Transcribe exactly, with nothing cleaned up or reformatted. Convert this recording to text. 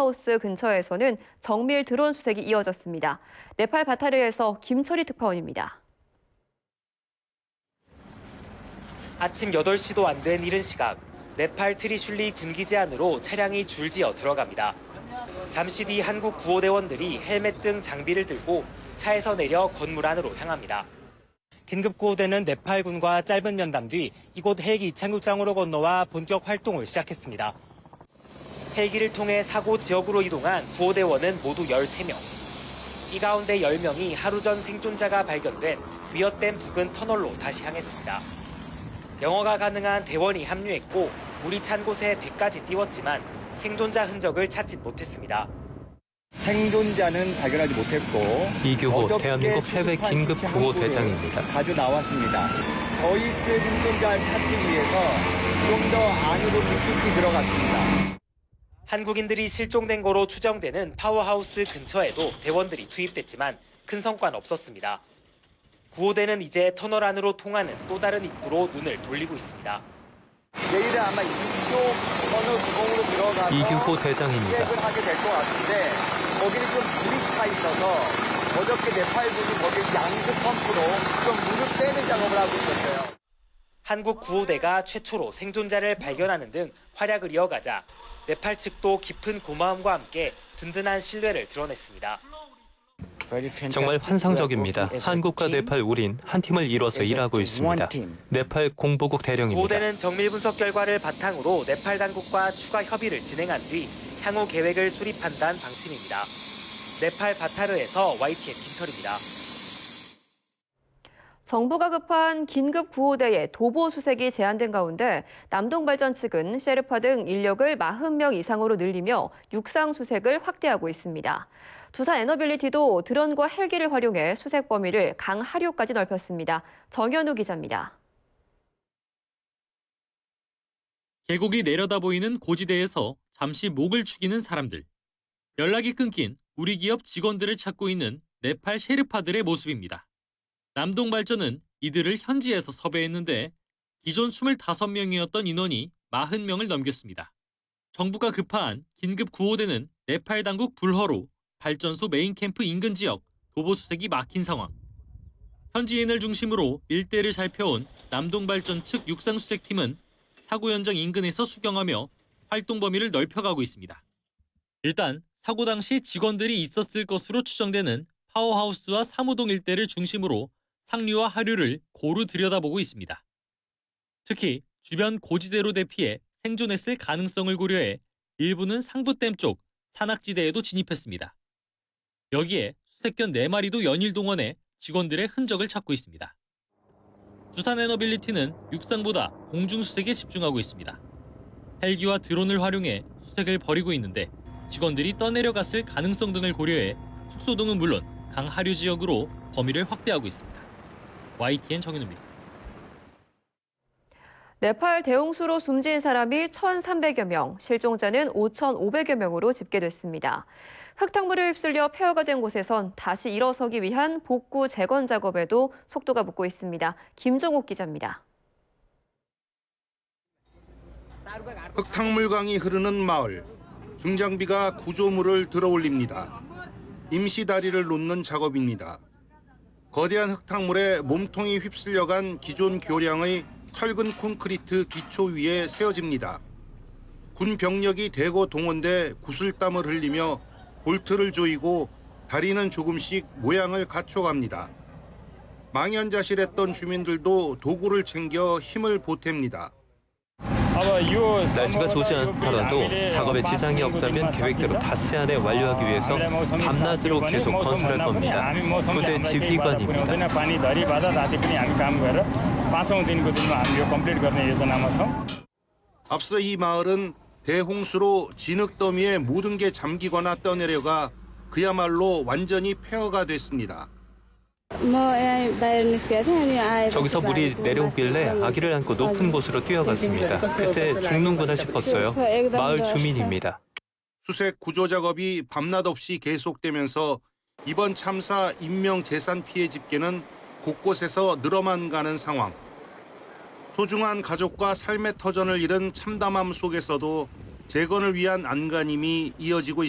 파워하우스 근처에서는 정밀 드론 수색이 이어졌습니다. 네팔 바타르에서 김철희 특파원입니다. 아침 여덟 시도 안 된 이른 시각, 네팔 트리슐리 군기지 안으로 차량이 줄지어 들어갑니다. 잠시 뒤 한국 구호대원들이 헬멧 등 장비를 들고 차에서 내려 건물 안으로 향합니다. 긴급구호대는 네팔군과 짧은 면담 뒤 이곳 헬기 이착륙장으로 건너와 본격 활동을 시작했습니다. 헬기를 통해 사고 지역으로 이동한 구호대원은 모두 열세 명. 이 가운데 열 명이 하루 전 생존자가 발견된 위어댐 부근 터널로 다시 향했습니다. 영어가 가능한 대원이 합류했고 물이 찬 곳에 배까지 띄웠지만 생존자 흔적을 찾지 못했습니다. 생존자는 발견하지 못했고 이규호 대한민국 해외 긴급 구호 대장입니다. 자주 나왔습니다. 저희 그 생존자를 찾기 위해서 좀 더 안으로 깊숙이 들어갔습니다. 한국인들이 실종된 거로 추정되는 파워하우스 근처에도 대원들이 투입됐지만 큰 성과는 없었습니다. 구호대는 이제 터널 안으로 통하는 또 다른 입구로 눈을 돌리고 있습니다. 내일은 아마 이쪽 터널 구멍으로 들어가서 이규호 대장입니다. 수색을 하게 될 것 같은데 거기는 좀 물이 차 있어서 어저께 네팔군이 거기 양수 펌프로 좀 물을 빼는 작업을 하고 있었어요. 한국 구호대가 최초로 생존자를 발견하는 등 활약을 이어가자 네팔 측도 깊은 고마움과 함께 든든한 신뢰를 드러냈습니다. 정말 환상적입니다. 한국과 네팔 우린 한 팀을 이뤄서 일하고 있습니다. 네팔 공보국 대령입니다. 구호대는 정밀 분석 결과를 바탕으로 네팔 당국과 추가 협의를 진행한 뒤 향후 계획을 수립한다는 방침입니다. 네팔 바타르에서 와이티엔 김철입니다. 정부가 급한 긴급 구호대의 도보 수색이 제한된 가운데 남동발전 측은 셰르파 등 인력을 사십 명 이상으로 늘리며 육상 수색을 확대하고 있습니다. 두산 에너빌리티도 드론과 헬기를 활용해 수색 범위를 강하류까지 넓혔습니다. 정현우 기자입니다. 계곡이 내려다 보이는 고지대에서 잠시 목을 축이는 사람들. 연락이 끊긴 우리 기업 직원들을 찾고 있는 네팔 셰르파들의 모습입니다. 남동발전은 이들을 현지에서 섭외했는데 기존 이십오 명이었던 인원이 사십 명을 넘겼습니다. 정부가 급한 긴급 구호대는 네팔 당국 불허로 발전소 메인 캠프 인근 지역 도보 수색이 막힌 상황. 현지인을 중심으로 일대를 살펴온 남동발전 측 육상수색팀은 사고 현장 인근에서 수경하며 활동 범위를 넓혀가고 있습니다. 일단 사고 당시 직원들이 있었을 것으로 추정되는 파워하우스와 사무동 일대를 중심으로 상류와 하류를 고루 들여다보고 있습니다. 특히 주변 고지대로 대피해 생존했을 가능성을 고려해 일부는 상부댐 쪽 산악지대에도 진입했습니다. 여기에 수색견 네 마리도 연일 동원해 직원들의 흔적을 찾고 있습니다. 두산 에너빌리티는 육상보다 공중 수색에 집중하고 있습니다. 헬기와 드론을 활용해 수색을 벌이고 있는데 직원들이 떠내려갔을 가능성 등을 고려해 숙소 등은 물론 강하류 지역으로 범위를 확대하고 있습니다. 와이티엔 정현우입니다. 네팔 대홍수로 숨진 사람이 천삼백여 명, 실종자는 오천오백여 명으로 집계됐습니다. 흙탕물에 휩쓸려 폐허가 된 곳에선 다시 일어서기 위한 복구 재건 작업에도 속도가 붙고 있습니다. 김종욱 기자입니다. 흙탕물강이 흐르는 마을. 중장비가 구조물을 들어올립니다. 임시 다리를 놓는 작업입니다. 거대한 흙탕물에 몸통이 휩쓸려간 기존 교량의 철근 콘크리트 기초 위에 세워집니다. 군 병력이 대거 동원돼 구슬땀을 흘리며 볼트를 조이고 다리는 조금씩 모양을 갖춰갑니다. 망연자실했던 주민들도 도구를 챙겨 힘을 보탭니다. 날씨가 좋지 않더라도 작업에 지장이 없다면 계획대로 닷새 안에 완료하기 위해서 밤낮으로 계속 건설할 겁니다. 부대 지휘관입니다. 앞서 이 마을은 대홍수로 진흙더미에 모든 게 잠기거나 떠내려가 그야말로 완전히 폐허가 됐습니다. 저기서 물이 내려오길래 아기를 안고 높은 곳으로 뛰어갔습니다. 그때 죽는구나 싶었어요. 마을 주민입니다. 수색 구조 작업이 밤낮 없이 계속되면서 이번 참사 인명 재산 피해 집계는 곳곳에서 늘어만 가는 상황. 소중한 가족과 삶의 터전을 잃은 참담함 속에서도 재건을 위한 안간힘이 이어지고 있습니다.